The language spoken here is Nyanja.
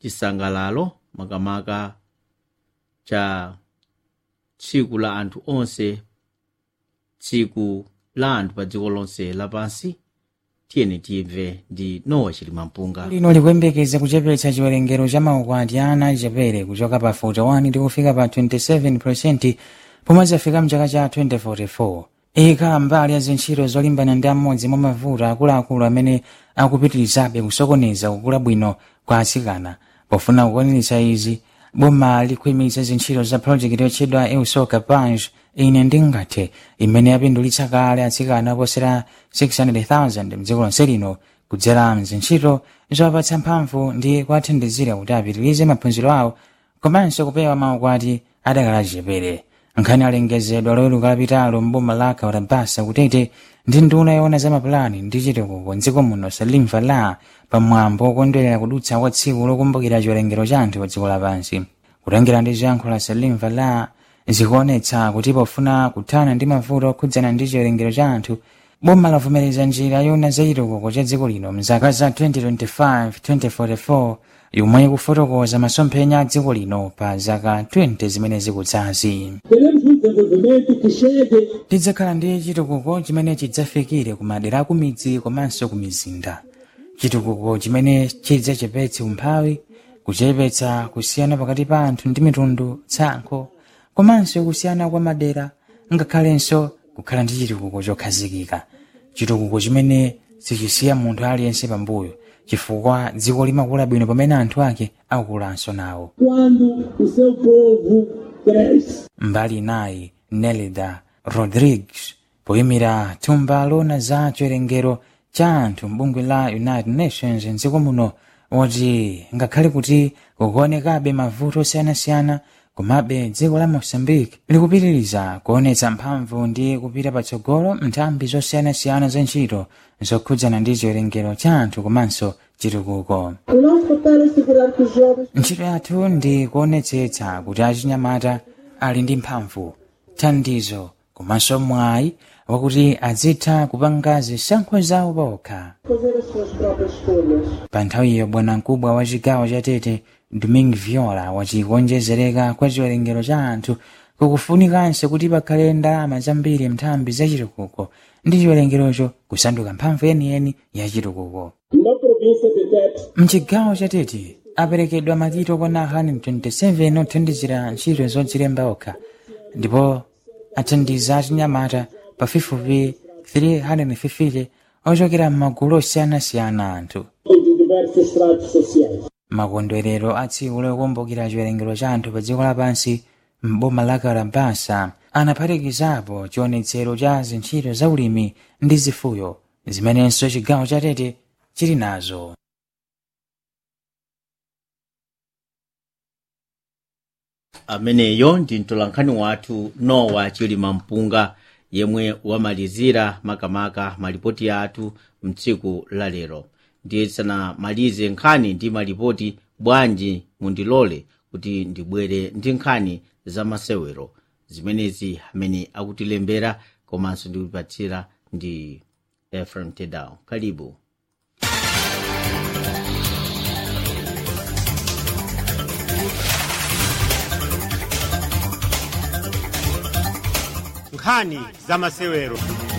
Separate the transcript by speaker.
Speaker 1: chisangalalo makamaka cha tsiku la anthu onse, tsiku la anthu pa dziko lonse lapansi. Tiyeni timve ndi Nowa Chilimampunga.
Speaker 2: lino likuyembekeza kuchepetsa chiwerengero cha maukwati a ana achichepere kuchoka pa 41 ndi kufika pa 27% pomwe zafika mchaka cha 2044. Ikhala mbali ya zintchito zolimbana ndi amodzi mwa mavuto akuluakulu amene akupitirizabe kusokoneza kukula bwino kwa atsikana. Pofuna kukwaniritsa izi, boma likuyimiritsa zintchito za project yotchedwa Eusoka Page ine ndingathe, imene yapindulitsa kale atsikana oposera 600,000 mdziko lonse lino kudzera mzintchito zowapatsa mphamvu ndi kuwathandizira kuti apitirize maphunziro awo komanso kupewa maukwati adakali achichepere. Nkhani alengezedwa loweruka lapitalo mboma la Kaurabasa kutete ndi nduna yoona za mapulani ndi chitukuko mdziko muno Salim Fallah pamwambo wokondwerera kudutsa kwa tsiku lokumbukira chiwerengero cha anthu pa dziko lapansi. Kutengera ndi ziyankhulo za Salim Fallah zikuonetsa kuti pofuna kuthana ndi mavuto okhudzana ndi chiwerengero cha anthu, boma lavomereza njira yoona za chitukuko cha dziko lino mzaka za 2025-2044 yomwe ikufotokoza masomphenya a dziko lino pa zaka 20 zimene zikudzazi. Tidzakhala ndi chitukuko chimene chidzafikire ku madera aku midzi komanso ku mizinda, chitukuko chimene chidzachepetse umphawi, kuchepetsa kusiyana pakati pa anthu ndi mitundu, tsankho komanso kusiyana kwa madera, ngakhalenso kukhala ndi chitukuko chokhazikika, chitukuko chimene sichisiya munthu aliyense pambuyo chifukwa dziko limakula bwino pamene anthu ake akukulanso nawo. Mbali nayi Nelida Rodrigues, poyimira thumba loona za chiwerengero cha anthu m'bungwe la United Nations mdziko muno, woti ngakhale kuti kukuonekabe mavuto osiyanasiyana, komabe dziko la Mozambique likupitiriza kuonetsa mphamvu ndi kupita patsogolo nthambi zosiyanasiyana za ntchito zokhudzana ndi chiwerengero cha anthu komanso chitukuko. Ntchito yathu ndi kuonetsetsa kuti achinyamata ali ndi mphamvu, thandizo komanso mwayi wakuti azitha kupanga zisankho zawo pokha. Pa nthawiyo bwanamkubwa wa chigawo cha Tete Domingue Viola wati kuonjezereka kwa chiwerengero cha anthu kukufunikanso kuti pakhale ndalama zambiri nthambi za chitukuko ndi chiwerengerocho kusanduka mphamvu yeniyeni ya chitukuko. Mchigawo cha Tete aperekedwa makiti okwana 127 othandizira ntchito zodzilemba okha, ndipo athandiza achinyamata pafupifupi 350 ochokera m'magulu osiyanasiyana anthu. Makondwerero a tsiku lokumbukira chiwerengero cha anthu pa dziko lapansi m'boma la Kaurabasa anaphatikizapo chionetsero cha zintchito za ulimi ndi zifuyo zimenenso chigawo cha Tete chili nazo.
Speaker 1: Ameneyo ndi mtolankhani wathu Nowa Chilimampunga yemwe wamalizira makamaka malipoti athu mtsiku la lero. Ndiye sanamalize nkhani ndi malipoti, bwanji mundilole kuti ndibwere ndi nkhani za masewero zimenezi amene akutilembera komanso ndikupatsira ndi Ephraim Tedao. Karibu.
Speaker 3: Nkhani za masewero.